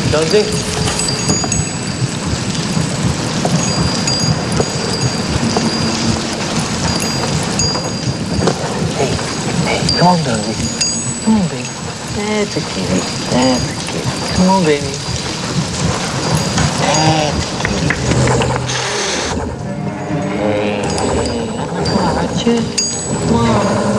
Jonesy. Hey, come on, Jonesy. Come on, baby. That's a kitty. That's a kitty. Come on, baby. That's a kitty. Hey, I'm gonna watch you. Come on.